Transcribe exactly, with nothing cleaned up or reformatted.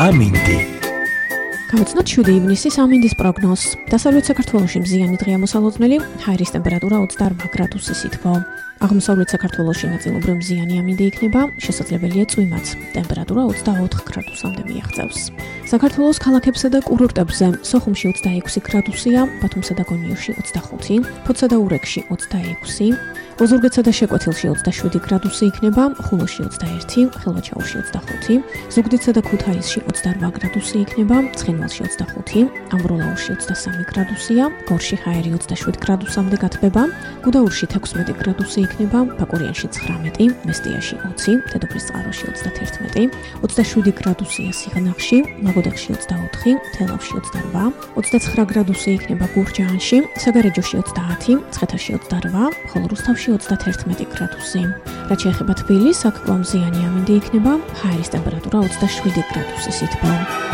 ამინდი. Გამოცნოთ შვიდი ივნისის ამინდის პროგნოზს. დასავლეთ საქართველოში მზიანი დღეა მოსალოდნელი, ჰაერის ტემპერატურა ოცდაორ გრადუსი სითბო. აღმოსავლეთ საქართველოში ნაწილობრივ მზიანი ამინდი იქნება, შესაძლებელია წვიმაც. ტემპერატურა ოცდაოთხ გრადუსამდე მიაღწევს. საქართველოს ქალაქებსა და კურორტებზე სოხუმში ოცდაექვსი გრადუსია, ბათუმსა და გონიოში ოცდახუთი, ფოთსა და ურეკში ოცდაექვსი, ოზურგეთსა და შეკვეთილში ოცდაშვიდი გრადუსი იქნება, ხულოში ოცდაერთი, ხილვაჩაურში ოცდახუთი, ზუგდიდსა და ქუთაისში ოცდარვა გრადუსი იქნება, ცხინვალში ოცდახუთი, ამბროლაურში ოცდასამი გრადუსია, გორში ჰაერი ოცდაშვიდ გრადუსამდე გათბება, გუდაურში თექვსმეტი გრადუსი იქნება, ბაკურიანში ცხრამეტი, მესტიაში ოცი, დედოფლისწყაროში ოცდათერთმეტი, ოცდაშვიდი გრადუსია სიღნაღში, ლაგოდეხში ოცდაოთხი, თელავში ოცდარვა, ოცდაცხრა გრადუსი იქნება გურჯაანში, საგარეჯოში ოცდაათი, მცხეთაში ოცდარვა, ხოლო რუსთავში ოცდათერთმეტი გრადუსი. რაც შეეხება თბილისს, აქ კვლავ მზიანი ამინდი იქნება, ჰაერის ტემპერატურა ოცდაშვიდი გრადუსი სითბო.